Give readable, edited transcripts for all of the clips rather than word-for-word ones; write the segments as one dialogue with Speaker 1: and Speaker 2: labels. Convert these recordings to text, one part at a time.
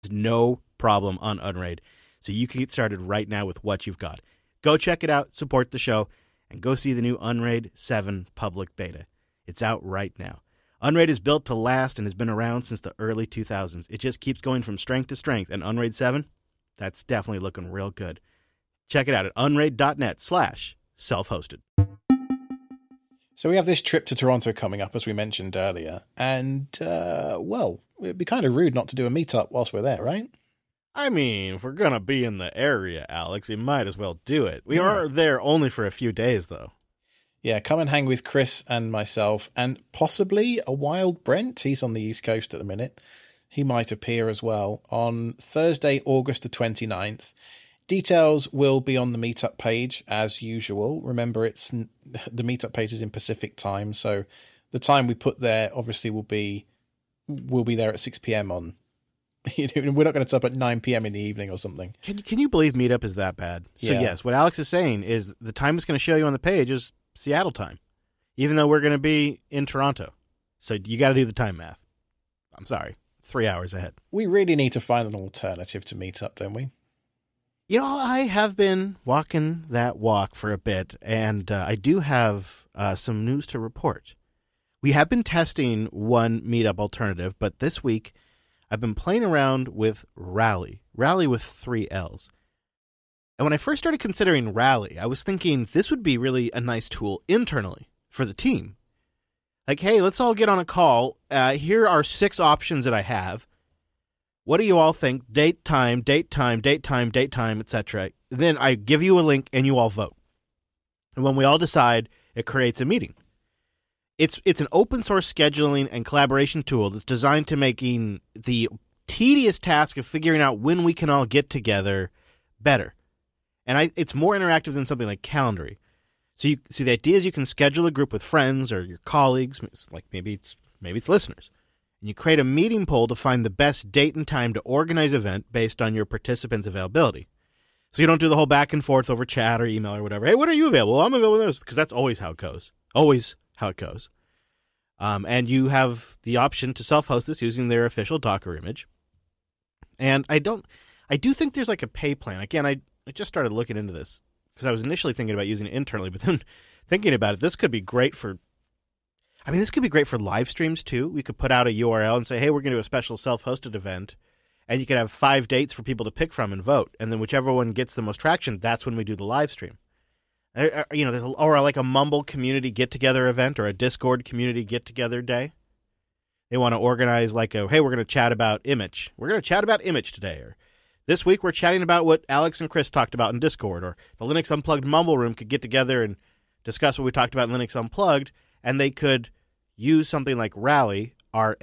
Speaker 1: no problem on Unraid. So you can get started right now with what you've got. Go check it out, support the show, and go see the new Unraid 7 public beta. It's out right now. Unraid is built to last and has been around since the early 2000s. It just keeps going from strength to strength, and Unraid 7, that's definitely looking real good. Check it out at unraid.net/self-hosted.
Speaker 2: So we have this trip to Toronto coming up, as we mentioned earlier, and, well, it'd be kind of rude not to do a meetup whilst we're there, right?
Speaker 1: I mean, if we're going to be in the area, Alex, we might as well do it. We are there only for a few days, though.
Speaker 2: Yeah, come and hang with Chris and myself, and possibly a Wild Brent. He's on the East Coast at the minute. He might appear as well on Thursday, August the 29th. Details will be on the meetup page, as usual. Remember, the meetup page is in Pacific time, so the time we put there obviously will be there at 6 p.m. on. We're not going to stop at 9 p.m. in the evening or something.
Speaker 1: Can you believe Meetup is that bad? So yes, what Alex is saying is the time it's going to show you on the page is Seattle time, even though we're going to be in Toronto. So you got to do the time math. I'm sorry. It's 3 hours ahead.
Speaker 2: We really need to find an alternative to Meetup, don't we?
Speaker 1: You know, I have been walking that walk for a bit, and I do have some news to report. We have been testing one Meetup alternative, but this week I've been playing around with Rally with 3 L's. And when I first started considering Rally, I was thinking this would be really a nice tool internally for the team. Like, hey, let's all get on a call. Here are 6 options that I have. What do you all think? Date, time, etc. Then I give you a link and you all vote. And when we all decide, it creates a meeting. It's an open source scheduling and collaboration tool that's designed to making the tedious task of figuring out when we can all get together better. And it's more interactive than something like Calendly. So the idea is you can schedule a group with friends or your colleagues, like maybe it's listeners. And you create a meeting poll to find the best date and time to organize an event based on your participants' availability. So you don't do the whole back and forth over chat or email or whatever. Hey, when are you available? Well, I'm available with those, because that's always how it goes. Always how it goes. And you have the option to self-host this using their official Docker image. And I do think there's like a pay plan. Again, I just started looking into this because I was initially thinking about using it internally, but then thinking about it, this could be great for live streams too. We could put out a URL and say, hey, we're going to do a special self-hosted event, and you could have 5 dates for people to pick from and vote. And then whichever one gets the most traction, that's when we do the live stream. There's like a Mumble community get-together event or a Discord community get-together day. They want to organize like hey, we're going to chat about image. We're going to chat about image today. Or this week we're chatting about what Alex and Chris talked about in Discord. Or the Linux Unplugged Mumble Room could get together and discuss what we talked about in Linux Unplugged, and they could use something like Rally,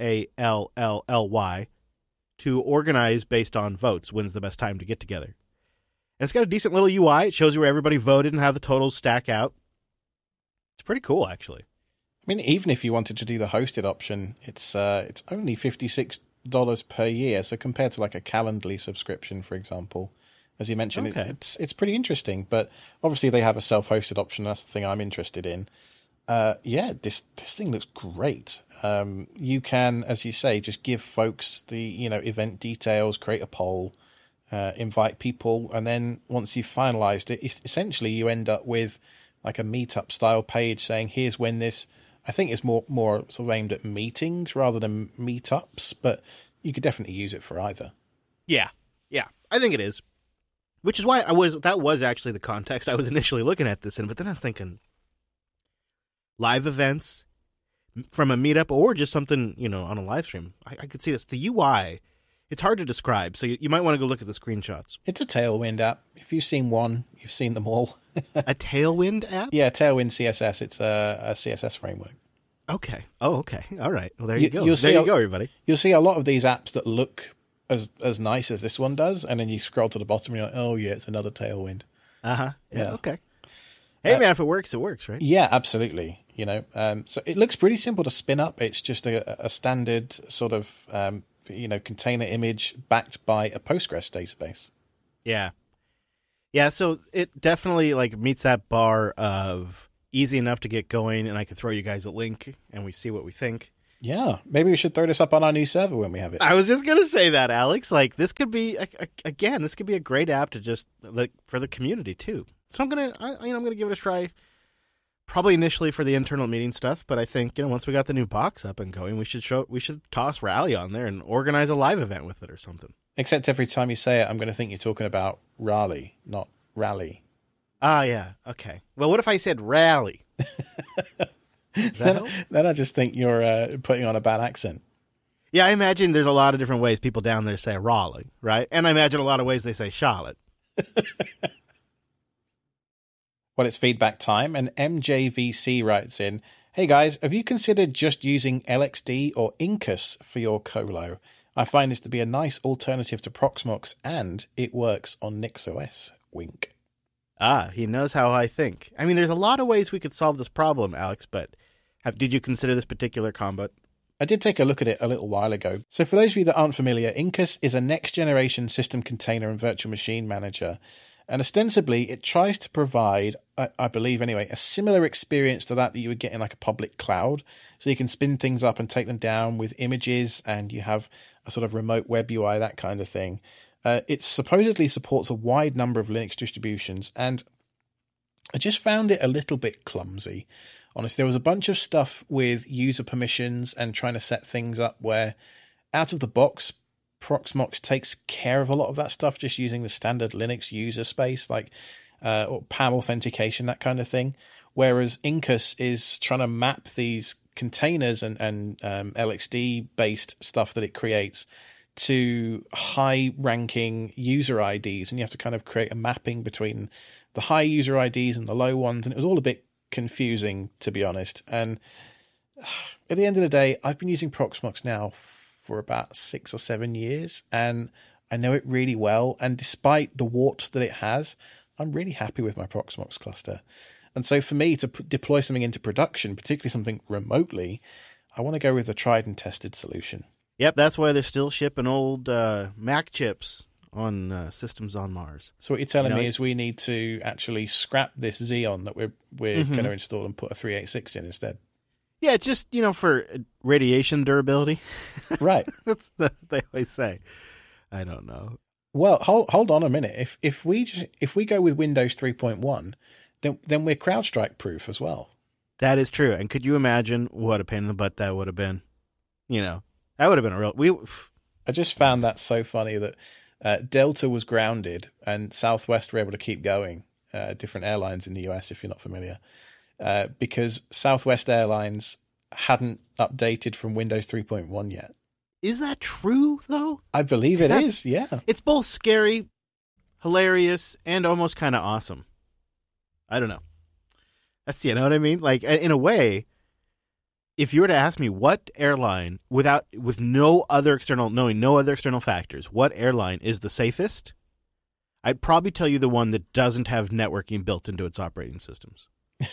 Speaker 1: RALLLY, to organize based on votes. When's the best time to get together? And it's got a decent little UI. It shows you where everybody voted and how the totals stack out. It's pretty cool, actually.
Speaker 2: I mean, even if you wanted to do the hosted option, it's only $56 per year. So compared to like a Calendly subscription, for example, as you mentioned, it's pretty interesting. But obviously they have a self-hosted option. That's the thing I'm interested in. This thing looks great. You can, as you say, just give folks the event details, create a poll, invite people, and then once you've finalized it, essentially you end up with like a meetup style page saying, here's when this. I think it's more sort of aimed at meetings rather than meetups, but you could definitely use it for either.
Speaker 1: Yeah, I think it is. Which is why that was actually the context I was initially looking at this in, but then I was thinking live events from a meetup or just something, on a live stream. I could see this. The UI, it's hard to describe, so you might want to go look at the screenshots.
Speaker 2: It's a Tailwind app. If you've seen one, you've seen them all.
Speaker 1: A Tailwind app?
Speaker 2: Yeah, Tailwind CSS. It's a CSS framework.
Speaker 1: Okay. Oh, okay. All right. Well, there you go.
Speaker 2: There
Speaker 1: you go, everybody.
Speaker 2: You'll see a lot of these apps that look as nice as this one does, and then you scroll to the bottom and you're like, oh, yeah, it's another Tailwind.
Speaker 1: Uh-huh. Yeah, okay. Hey, man, if it works, right?
Speaker 2: Yeah, absolutely. So it looks pretty simple to spin up. It's just a standard sort of, container image backed by a Postgres database.
Speaker 1: Yeah. Yeah, so it definitely meets that bar of easy enough to get going, and I could throw you guys a link, and we see what we think.
Speaker 2: Yeah, maybe we should throw this up on our new server when we have it.
Speaker 1: I was just going to say that, Alex. Like, this could be, again, this could be a great app to just, like, for the community, too. So I'm going to give it a try, probably initially for the internal meeting stuff, but I think, once we got the new box up and going, we should toss Rally on there and organize a live event with it or something.
Speaker 2: Except every time you say it, I'm going to think you're talking about Raleigh, not Rally.
Speaker 1: Ah, yeah. Okay. Well, what if I said Rally?
Speaker 2: Then I just think you're putting on a bad accent.
Speaker 1: Yeah, I imagine there's a lot of different ways people down there say Raleigh, right? And I imagine a lot of ways they say Charlotte.
Speaker 2: Well, it's feedback time, and MJVC writes in, "Hey guys, have you considered just using LXD or Incus for your colo? I find this to be a nice alternative to Proxmox, and it works on NixOS. Wink."
Speaker 1: Ah, he knows how I think. I mean, there's a lot of ways we could solve this problem, Alex, but did you consider this particular combo?
Speaker 2: I did take a look at it a little while ago. So for those of you that aren't familiar, Incus is a next-generation system container and virtual machine manager. And ostensibly, it tries to provide, I believe anyway, a similar experience to that you would get in like a public cloud. So you can spin things up and take them down with images, and you have a sort of remote web UI, that kind of thing. It supposedly supports a wide number of Linux distributions, and I just found it a little bit clumsy. Honestly, there was a bunch of stuff with user permissions and trying to set things up where out of the box, Proxmox takes care of a lot of that stuff just using the standard Linux user space, like or PAM authentication, that kind of thing. Whereas Incus is trying to map these containers and LXD-based stuff that it creates to high-ranking user IDs, and you have to kind of create a mapping between the high user IDs and the low ones, and it was all a bit confusing, to be honest. And at the end of the day, I've been using Proxmox now for about 6 or 7 years, and I know it really well. And despite the warts that it has, I'm really happy with my Proxmox cluster. And so for me to deploy something into production, particularly something remotely, I want to go with a tried and tested solution.
Speaker 1: Yep, that's why they're still shipping old Mac chips on systems on Mars.
Speaker 2: So what you're telling me is we need to actually scrap this Xeon that we're going to install and put a 386 in instead.
Speaker 1: Yeah, just, for radiation durability.
Speaker 2: Right.
Speaker 1: That's what they always say. I don't know.
Speaker 2: Well, hold on a minute. If we go with Windows 3.1, then we're CrowdStrike proof as well.
Speaker 1: That is true. And could you imagine what a pain in the butt that would have been? That would have been a real...
Speaker 2: I just found that so funny that Delta was grounded and Southwest were able to keep going, different airlines in the US, if you're not familiar, because Southwest Airlines hadn't updated from Windows 3.1 yet.
Speaker 1: Is that true, though?
Speaker 2: I believe it is, yeah.
Speaker 1: It's both scary, hilarious, and almost kind of awesome. I don't know. You know what I mean? Like, in a way, if you were to ask me what airline, knowing no other external factors, what airline is the safest, I'd probably tell you the one that doesn't have networking built into its operating systems.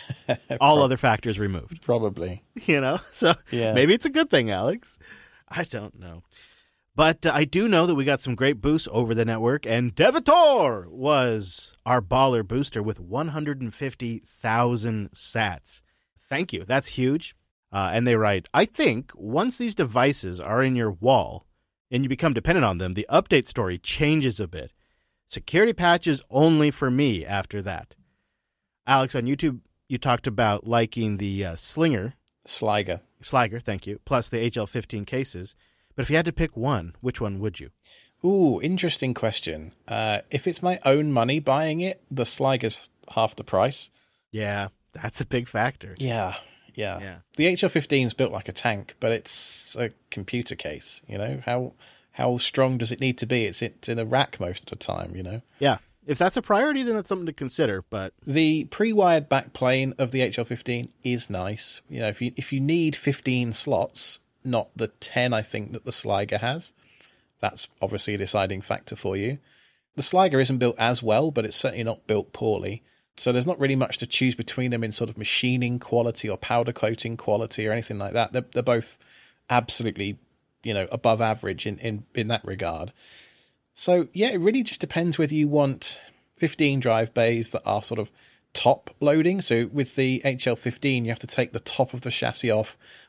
Speaker 1: All other factors removed.
Speaker 2: Probably.
Speaker 1: So
Speaker 2: yeah.
Speaker 1: Maybe it's a good thing, Alex. I don't know. But I do know that we got some great boosts over the network, and Devitor was our baller booster with 150,000 sats. Thank you. That's huge. And they write, I think once these devices are in your wall and you become dependent on them, the update story changes a bit. Security patches only for me after that. Alex, on YouTube, you talked about liking the Sliger, thank you, plus the HL15 cases. But if you had to pick one, which one would you?
Speaker 2: Ooh, interesting question. If it's my own money buying it, the Sliger's half the price.
Speaker 1: Yeah, that's a big factor.
Speaker 2: Yeah. The HL15 is built like a tank, but it's a computer case. How strong does it need to be? It's in a rack most of the time.
Speaker 1: Yeah. If that's a priority, then that's something to consider. But
Speaker 2: the pre-wired backplane of the HL15 is nice. If you need 15 slots, not the 10 I think that the Sliger has, that's obviously a deciding factor for you. The Sliger isn't built as well, but it's certainly not built poorly. So there's not really much to choose between them in sort of machining quality or powder coating quality or anything like that. They're both absolutely, above average in that regard. So yeah, it really just depends whether you want 15 drive bays that are sort of top loading. So with the HL15, you have to take the top of the chassis off,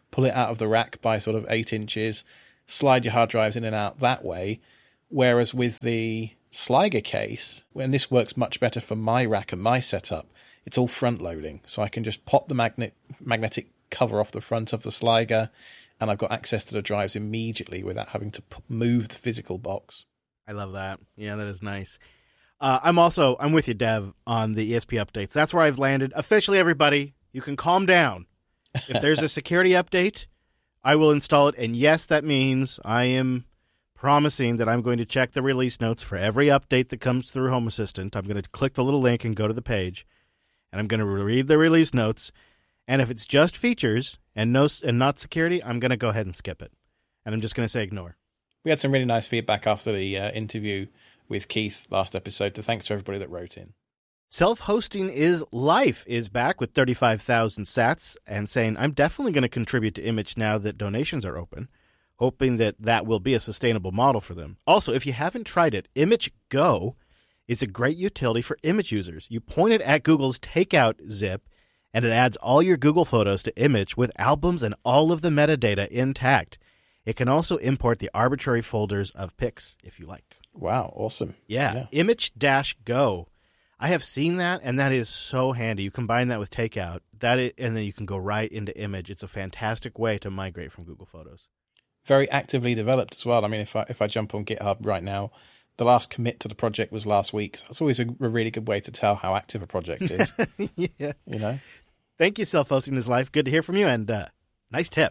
Speaker 2: pull it out of the rack by sort of 8 inches, slide your hard drives in and out that way. Whereas with the Sliger case, and this works much better for my rack and my setup, it's all front loading. So I can just pop the magnetic cover off the front of the Sliger, and I've got access to the drives immediately without having to move the physical box.
Speaker 1: I love that. Yeah, that is nice. I'm with you, Dev, on the ESP updates. That's where I've landed. Officially, everybody, you can calm down. If there's a security update, I will install it. And yes, that means I am promising that I'm going to check the release notes for every update that comes through Home Assistant. I'm going to click the little link and go to the page, and I'm going to read the release notes. And if it's just features and not security, I'm going to go ahead and skip it. And I'm just going to say ignore.
Speaker 2: We had some really nice feedback after the interview with Keith last episode. So thanks to everybody that wrote in.
Speaker 1: Self-hosting is life is back with 35,000 sats and saying, I'm definitely going to contribute to Image now that donations are open, hoping that will be a sustainable model for them. Also, if you haven't tried it, Image Go is a great utility for Image users. You point it at Google's Takeout zip, and it adds all your Google photos to Image with albums and all of the metadata intact. It can also import the arbitrary folders of pics if you like.
Speaker 2: Wow, awesome.
Speaker 1: Yeah. Image-Go. I have seen that, and that is so handy. You combine that with Takeout, and then you can go right into Image. It's a fantastic way to migrate from Google Photos.
Speaker 2: Very actively developed as well. I mean, if I jump on GitHub right now, the last commit to the project was last week. So it's always a really good way to tell how active a project is.
Speaker 1: Yeah.
Speaker 2: You know?
Speaker 1: Thank you, Self-Hosting is Life. Good to hear from you, and nice tip.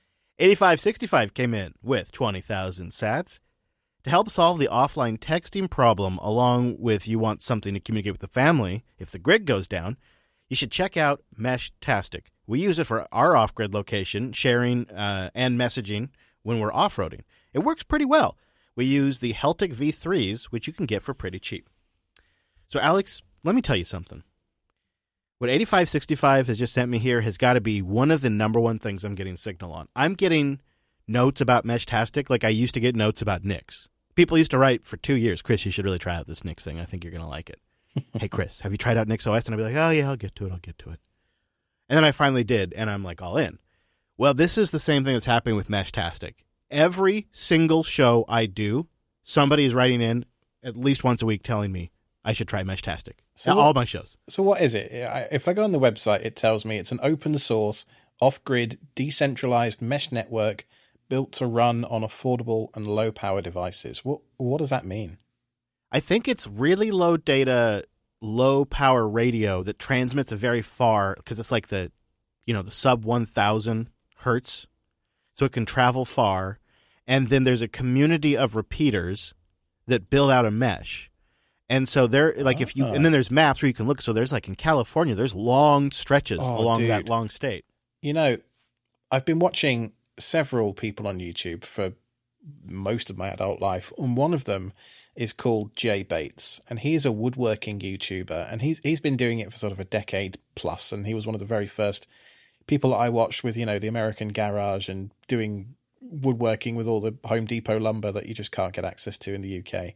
Speaker 1: 8565 came in with 20,000 sats. To help solve the offline texting problem, along with you want something to communicate with the family if the grid goes down, you should check out Meshtastic. We use it for our off-grid location, sharing and messaging when we're off-roading. It works pretty well. We use the Heltic V3s, which you can get for pretty cheap. So, Alex, let me tell you something. What 8565 has just sent me here has got to be one of the number one things I'm getting signal on. I'm getting notes about Meshtastic like I used to get notes about Nix. People used to write for 2 years, Chris, you should really try out this Nix thing. I think you're going to like it. Hey, Chris, have you tried out Nix OS? And I'd be like, oh, yeah, I'll get to it. And then I finally did, and I'm like all in. Well, this is the same thing that's happening with Meshtastic. Every single show I do, somebody is writing in at least once a week telling me I should try Meshtastic. So all my shows.
Speaker 2: So what is it? If I go on the website, it tells me it's an open source, off-grid, decentralized mesh network built to run on affordable and low-power devices. What does that mean?
Speaker 1: I think it's really low data, low-power radio that transmits a very far, because it's like the sub 1,000 hertz, so it can travel far. And then there's a community of repeaters that build out a mesh. And so there, like and then there's maps where you can look. So there's like in California, there's long stretches along that long state.
Speaker 2: You know, I've been watching several people on YouTube for most of my adult life, and one of them is called Jay Bates, and he's a woodworking YouTuber, and he's been doing it for sort of a decade plus, and he was one of the very first people that I watched with, the American Garage and doing woodworking with all the Home Depot lumber that you just can't get access to in the UK.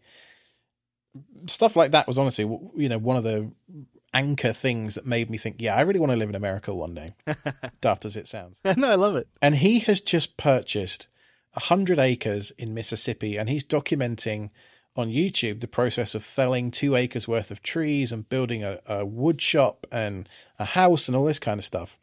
Speaker 2: Stuff like that was honestly, one of the anchor things that made me think, yeah, I really want to live in America one day. Daft as it sounds.
Speaker 1: No, I love it.
Speaker 2: And he has just purchased 100 acres in Mississippi, and he's documenting on YouTube the process of felling 2 acres worth of trees and building a wood shop and a house and all this kind of stuff.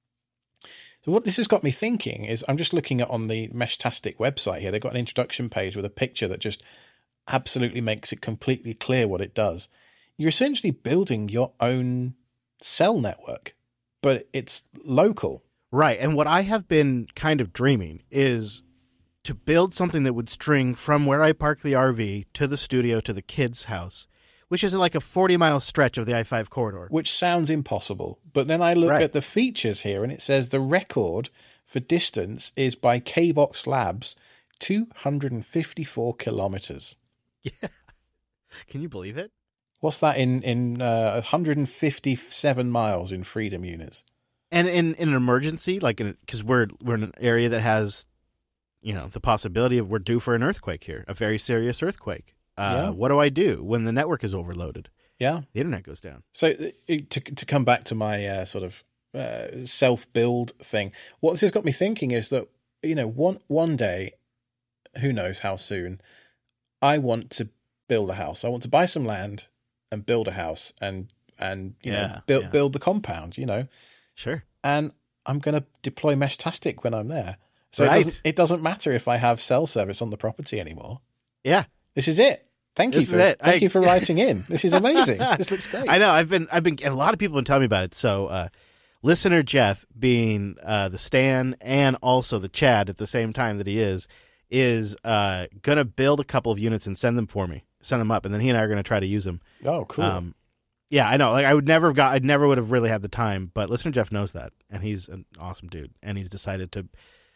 Speaker 2: So what this has got me thinking is, I'm just looking at on the Meshtastic website here. They've got an introduction page with a picture that just absolutely makes it completely clear what it does. You're essentially building your own cell network, but it's local.
Speaker 1: Right. And what I have been kind of dreaming is to build something that would string from where I park the RV to the studio to the kids' house, which is like a 40-mile stretch of the I-5 corridor.
Speaker 2: Which sounds impossible. But then I look at the features here, and it says the record for distance is by K-Box Labs, 254 kilometers.
Speaker 1: Yeah. Can you believe it?
Speaker 2: What's that in 157 miles in freedom units? And
Speaker 1: in an emergency, like because we're in an area that has, the possibility of we're due for an earthquake here, a very serious earthquake. What do I do when the network is overloaded?
Speaker 2: Yeah.
Speaker 1: The internet goes down.
Speaker 2: So to come back to my sort of self-build thing. What this has got me thinking is that, one day, who knows how soon, I want to build a house. I want to buy some land and build a house and build the compound,
Speaker 1: Sure.
Speaker 2: And I'm going to deploy Meshtastic when I'm there. So it doesn't matter if I have cell service on the property anymore.
Speaker 1: Yeah.
Speaker 2: This is it. Thank you for writing in. This is amazing. This looks great.
Speaker 1: I know. I've been, and a lot of people have been telling me about it. So, listener Jeff, being the Stan and also the Chad at the same time that he is going to build a couple of units and send them up, and then he and I are going to try to use them.
Speaker 2: Oh, cool.
Speaker 1: Yeah, I know. Like, I never would have really had the time, but listener Jeff knows that, and he's an awesome dude, and he's decided to.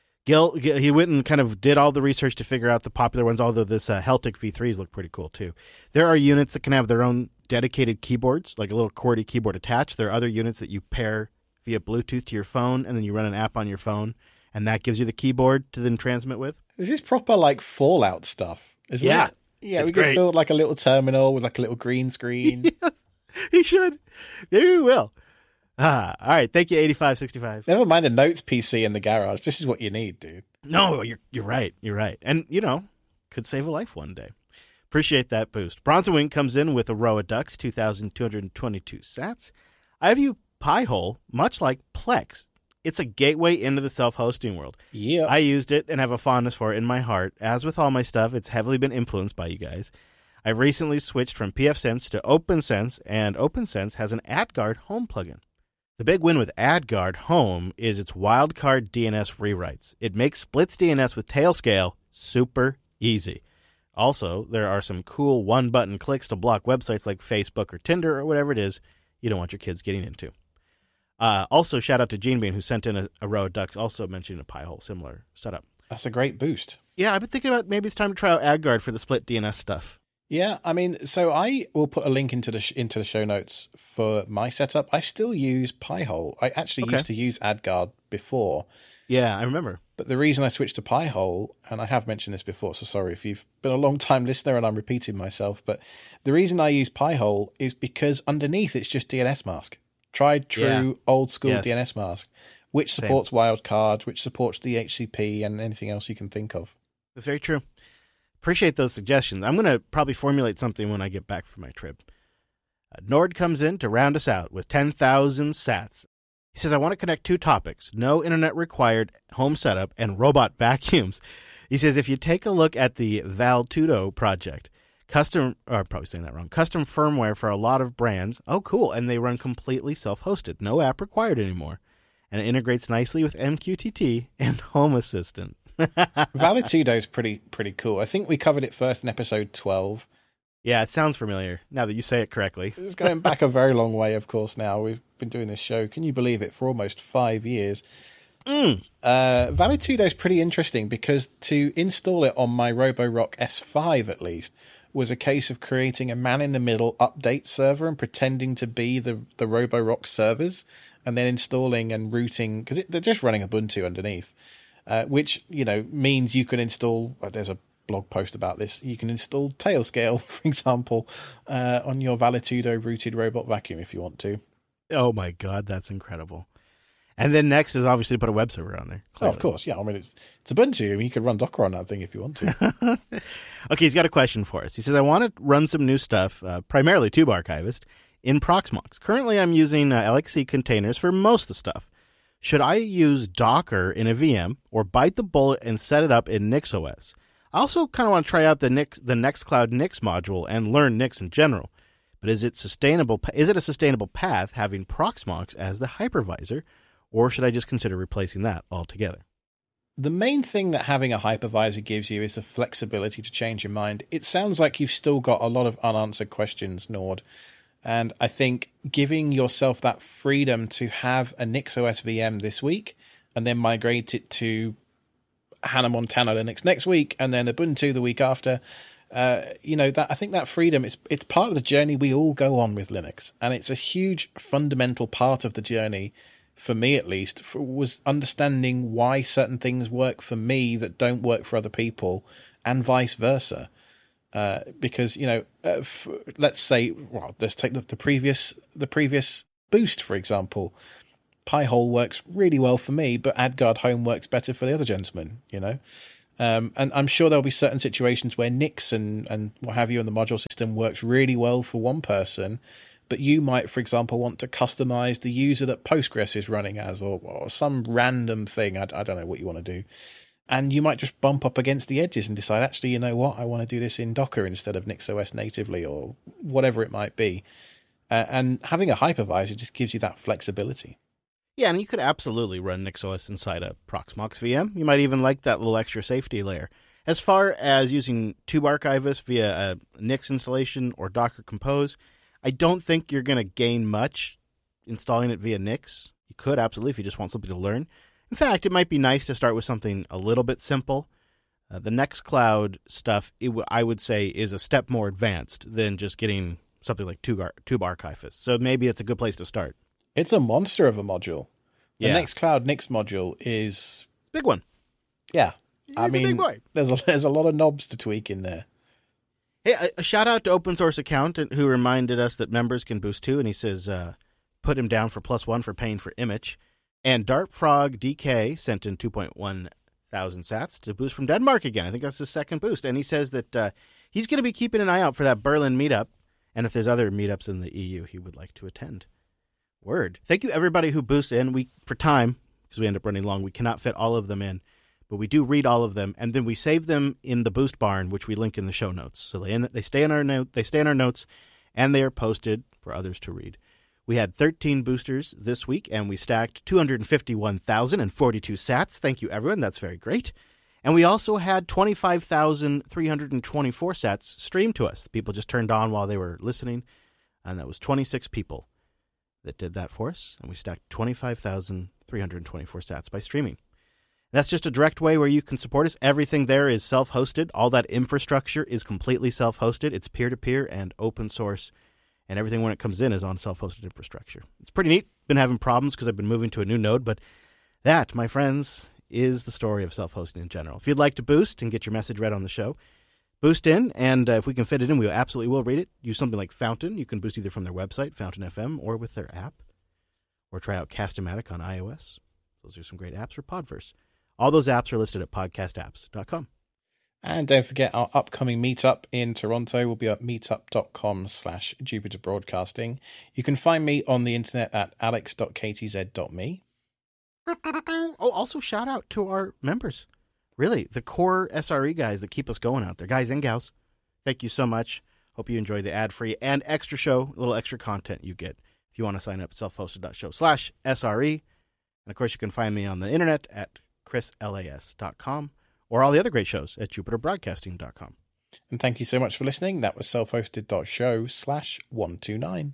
Speaker 1: He went and kind of did all the research to figure out the popular ones, although this Heltic V3s look pretty cool too. There are units that can have their own dedicated keyboards, like a little QWERTY keyboard attached. There are other units that you pair via Bluetooth to your phone, and then you run an app on your phone, and that gives you the keyboard to then transmit with.
Speaker 2: This is proper like Fallout stuff, isn't it? Yeah, we could build like a little terminal with like a little green screen.
Speaker 1: He should. Maybe we will. All right. Thank you, 8565.
Speaker 2: Never mind a notes PC in the garage. This is what you need, dude.
Speaker 1: No, you're right. You're right. And, could save a life one day. Appreciate that boost. Bronson Wing comes in with a row of ducks, 2,222 sats. I view Pi-hole much like Plex. It's a gateway into the self-hosting world.
Speaker 2: Yeah.
Speaker 1: I used it and have a fondness for it in my heart. As with all my stuff, it's heavily been influenced by you guys. I recently switched from pfSense to OpenSense, and OpenSense has an AdGuard home plugin. The big win with AdGuard Home is its wildcard DNS rewrites. It makes Split's DNS with Tailscale super easy. Also, there are some cool one-button clicks to block websites like Facebook or Tinder or whatever it is you don't want your kids getting into. Also, shout out to Gene Bean, who sent in a row of ducks, also mentioning a Pi-hole, similar setup.
Speaker 2: That's a great boost.
Speaker 1: Yeah, I've been thinking about maybe it's time to try out AdGuard for the Split DNS stuff.
Speaker 2: Yeah, I mean, so I will put a link into the show notes for my setup. I still use Pi-hole. I actually used to use AdGuard before.
Speaker 1: Yeah, I remember.
Speaker 2: But the reason I switched to Pi-hole, and I have mentioned this before, so sorry if you've been a long-time listener and I'm repeating myself, but the reason I use Pi-hole is because underneath it's just DNSMask. Tried, true, old-school DNSMask, which supports wildcards, which supports DHCP, and anything else you can think of.
Speaker 1: That's very true. Appreciate those suggestions. I'm going to probably formulate something when I get back from my trip. Nord comes in to round us out with 10,000 sats. He says, I want to connect two topics, no internet required home setup and robot vacuums. He says, if you take a look at the Valtudo project, custom firmware for a lot of brands. Oh, cool. And they run completely self-hosted. No app required anymore. And it integrates nicely with MQTT and Home Assistant.
Speaker 2: Valitudo is pretty cool. I think we covered it first in episode 12.
Speaker 1: Yeah, it sounds familiar now that you say it correctly.
Speaker 2: It's going back a very long way, of course, now. We've been doing this show, can you believe it, for almost 5 years. Valitudo is pretty interesting because to install it on my Roborock S5, at least, was a case of creating a man-in-the-middle update server and pretending to be the Roborock servers and then installing and rooting, because they're just running Ubuntu underneath. Which, means you can install, there's a blog post about this, you can install Tailscale, for example, on your Valitudo rooted robot vacuum if you want to.
Speaker 1: Oh my God, that's incredible. And then next is obviously to put a web server on there.
Speaker 2: Clearly. Oh, of course, yeah. I mean, it's Ubuntu. I mean, you could run Docker on that thing if you want to.
Speaker 1: Okay, he's got a question for us. He says, I want to run some new stuff, primarily Tube Archivist, in Proxmox. Currently, I'm using LXC containers for most of the stuff. Should I use Docker in a VM or bite the bullet and set it up in NixOS? I also kind of want to try out the Nextcloud Nix module and learn Nix in general. But is it sustainable? Is it a sustainable path having Proxmox as the hypervisor, or should I just consider replacing that altogether?
Speaker 2: The main thing that having a hypervisor gives you is the flexibility to change your mind. It sounds like you've still got a lot of unanswered questions, Nord. And I think giving yourself that freedom to have a NixOS VM this week and then migrate it to Hannah Montana Linux next week and then Ubuntu the week after, that I think that freedom, it's part of the journey we all go on with Linux. And it's a huge fundamental part of the journey, for me at least, was understanding why certain things work for me that don't work for other people and vice versa. Because, let's say, let's take the previous boost, for example. Pi-hole works really well for me, but AdGuard Home works better for the other gentleman, And I'm sure there'll be certain situations where Nix and what have you in the module system works really well for one person, but you might, for example, want to customize the user that Postgres is running as, or some random thing. I don't know what you want to do. And you might just bump up against the edges and decide, actually, you know what, I want to do this in Docker instead of NixOS natively, or whatever it might be. And having a hypervisor just gives you that flexibility.
Speaker 1: Yeah, and you could absolutely run NixOS inside a Proxmox VM. You might even like that little extra safety layer. As far as using TubeArchivist via a Nix installation or Docker Compose, I don't think you're going to gain much installing it via Nix. You could absolutely if you just want something to learn. In fact, it might be nice to start with something a little bit simple. The Nextcloud stuff, I would say, is a step more advanced than just getting something like TubeArchivist. So maybe it's a good place to start.
Speaker 2: It's a monster of a module. The
Speaker 1: Yeah.
Speaker 2: Nextcloud Nix module is...
Speaker 1: Big one.
Speaker 2: Yeah.
Speaker 1: He's a big boy.
Speaker 2: There's a lot of knobs to tweak in there.
Speaker 1: Hey, a shout out to Open Source Accountant who reminded us that members can boost too, and he says, put him down for +1 for paying for image. And Dartfrog DK sent in 2.1 thousand sats to boost from Denmark again. I think that's his second boost. And he says that he's going to be keeping an eye out for that Berlin meetup. And if there's other meetups in the EU, he would like to attend. Word. Thank you, everybody who boosts in. For time, because we end up running long, we cannot fit all of them in. But we do read all of them, and then we save them in the Boost Barn, which we link in the show notes. So they stay in our notes, and they are posted for others to read. We had 13 boosters this week, and we stacked 251,042 sats. Thank you, everyone. That's very great. And we also had 25,324 sats streamed to us. People just turned on while they were listening, and that was 26 people that did that for us. And we stacked 25,324 sats by streaming. That's just a direct way where you can support us. Everything there is self-hosted. All that infrastructure is completely self-hosted. It's peer-to-peer and open source. And everything when it comes in is on self-hosted infrastructure. It's pretty neat. Been having problems because I've been moving to a new node, but that, my friends, is the story of self-hosting in general. If you'd like to boost and get your message read on the show, boost in, and if we can fit it in, we absolutely will read it. Use something like Fountain. You can boost either from their website, Fountain FM, or with their app. Or try out Cast-O-Matic on iOS. Those are some great apps for Podverse. All those apps are listed at podcastapps.com.
Speaker 2: And don't forget our upcoming meetup in Toronto will be at meetup.com/Jupiter Broadcasting. You can find me on the internet at alex.ktz.me.
Speaker 1: Oh, also shout out to our members. Really, the core SRE guys that keep us going out there. Guys and gals, thank you so much. Hope you enjoy the ad-free and extra show, a little extra content you get. If you want to sign up, selfhosted.show/SRE. And of course, you can find me on the internet at chrislas.com. or all the other great shows at jupiterbroadcasting.com.
Speaker 2: And thank you so much for listening. That was selfhosted.show/129.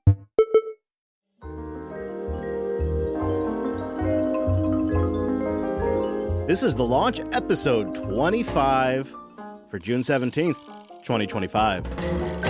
Speaker 1: This is the launch episode 25 for June 17th, 2025.